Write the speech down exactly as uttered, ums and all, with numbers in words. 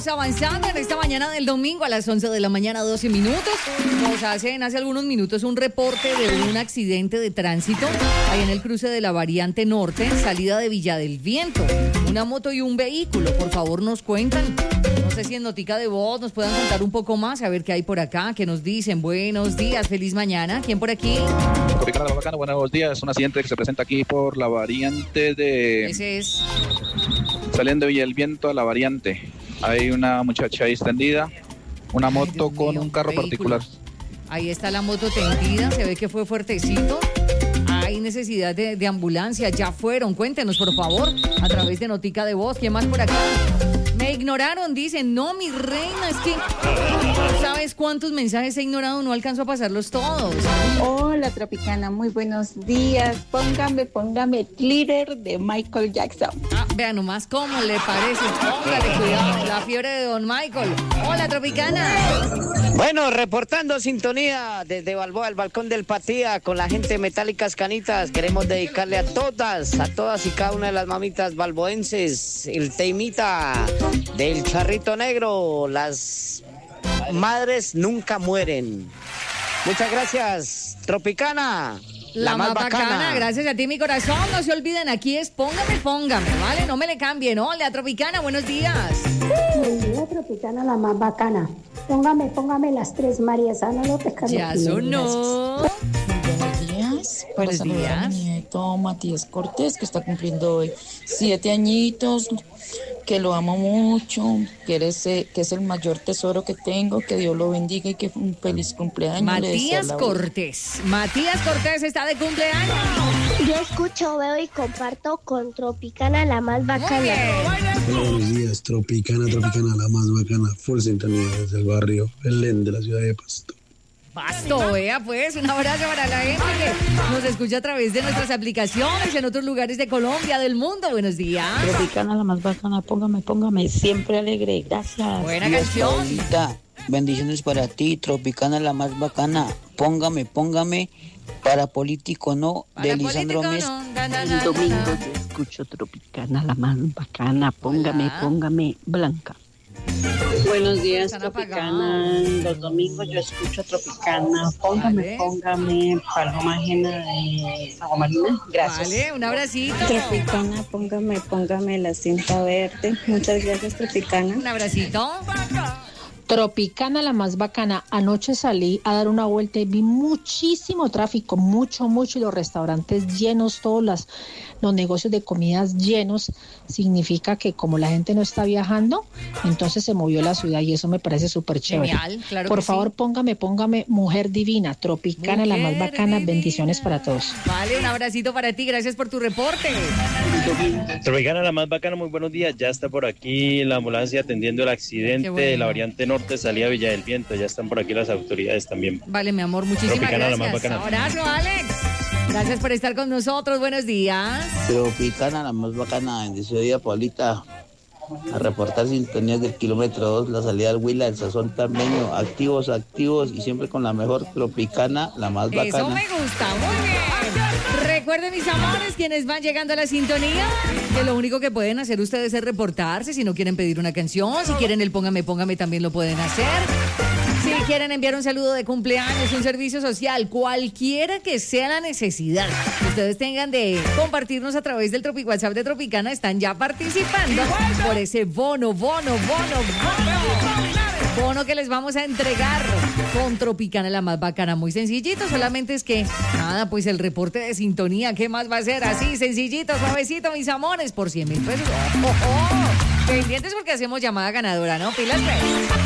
Vamos avanzando en esta mañana del domingo a las once de la mañana, doce minutos. Nos hacen hace algunos minutos un reporte de un accidente de tránsito ahí en el cruce de la variante norte, salida de Villa del Viento. Una moto y un vehículo, por favor nos cuentan. No sé si en notica de voz nos puedan contar un poco más, a ver qué hay por acá, qué nos dicen. Buenos días, feliz mañana. ¿Quién por aquí? Tropicana La Bacana, buenos días. Un accidente que se presenta aquí por la variante de... Ese es. Saliendo de Villa del Viento a la variante. Hay una muchacha ahí extendida, una Ay, moto Dios con mío, un carro vehículo. particular. Ahí está la moto tendida, se ve que fue fuertecito. Hay necesidad de, de ambulancia, ya fueron. Cuéntenos, por favor, a través de notica de voz. ¿Quién más por acá? Me ignoraron, dicen. No, mi reina, es que ¿sabes cuántos mensajes he ignorado? No alcanzo a pasarlos todos. Hola, Tropicana, muy buenos días. Póngame, póngame Glitter de Michael Jackson. Ah, vean nomás cómo le parece. Póngale cuidado, la fiebre de Don Michael. Hola, Tropicana. Bueno, reportando sintonía desde Balboa, el balcón del Patía, con la gente Metálicas Canitas. Queremos dedicarle a todas, a todas y cada una de las mamitas balboenses, el temita del Charrito Negro. Las madres nunca mueren. Muchas gracias, Tropicana. La, La más más bacana. bacana. Gracias a ti, mi corazón. No se olviden, aquí es Póngame, Póngame, ¿vale? No me le cambien. Hola, Tropicana, buenos días. Buen día, Tropicana, la más bacana. Póngame, póngame las tres Marías Ana López Carlos. Ya Jiménez. sonó. Buenos días. Para Buenos saludar a días. mi nieto Matías Cortés, que está cumpliendo hoy siete añitos, que lo amo mucho, que, eres, eh, que es el mayor tesoro que tengo, que Dios lo bendiga y que un feliz cumpleaños. Le deseo Matías la- Cortés. Matías Cortés está de cumpleaños. Yo escucho, veo y comparto con Tropicana, la más Muy bacana. bien. Hola, buenos días, Tropicana, Tropicana, la más bacana, full sintonía desde el barrio Belén de la ciudad de Pasto. Pasto, vea pues, un abrazo para la gente que nos escucha a través de nuestras aplicaciones en otros lugares de Colombia, del mundo. Buenos días. Tropicana, la más bacana, póngame, póngame, siempre alegre, gracias. Buena Dios, canción. Paulita, bendiciones para ti, Tropicana, la más bacana, póngame, póngame, para político no, Para de Lisandro político, Mes. no. Na, na, na, El domingo na, na. yo escucho Tropicana, la más bacana. Póngame, Hola. póngame Blanca. Buenos días, Están Tropicana. Los domingos yo escucho Tropicana. Póngame, Vale. póngame Paloma Ajena de Agua Marina. Gracias. Vale, un abracito. Tropicana, póngame, póngame la cinta verde. Muchas gracias, Tropicana. Un abracito. Tropicana, la más bacana. Anoche salí a dar una vuelta y vi muchísimo tráfico, mucho, mucho, y los restaurantes llenos, todos las, los negocios de comidas llenos. Significa que como la gente no está viajando, entonces se movió la ciudad y eso me parece súper chévere. Genial, claro Por que favor, sí. póngame, póngame Mujer Divina, Tropicana, la más Mujer bacana. divina. Bendiciones para todos. Vale, un abracito para ti. Gracias por tu reporte. Tropicana, la más bacana, muy buenos días. Ya está por aquí la ambulancia atendiendo el accidente Qué bueno. de la variante norte, salida Villa del Viento. Ya están por aquí las autoridades también. Vale, mi amor, muchísimas Tropicana, la más gracias. bacana. Abrazo, Alex. Gracias por estar con nosotros. Buenos días. Tropicana, la más bacana, bendición día, Paulita, a reportar sintonías del kilómetro dos, la salida del Huila, el sazón tambeño, activos, activos y siempre con la mejor Tropicana, la más Eso bacana. me gusta, muy bien. Recuerden, mis amores, quienes van llegando a la sintonía, que lo único que pueden hacer ustedes es reportarse. Si no quieren pedir una canción, si quieren el Póngame, Póngame, también lo pueden hacer. Si quieren enviar un saludo de cumpleaños, un servicio social, cualquiera que sea la necesidad que ustedes tengan de compartirnos a través del Tropic WhatsApp de Tropicana, están ya participando por ese bono, bono, bono, bono. Bono que les vamos a entregar con Tropicana, la más bacana. Muy sencillito, solamente es que, nada, pues el reporte de sintonía, ¿qué más va a ser? Así, sencillito, suavecito, mis amores, por cien mil pesos. ¡Oh, oh, oh! Pendientes porque hacemos llamada ganadora, ¿no? Pilas, pues.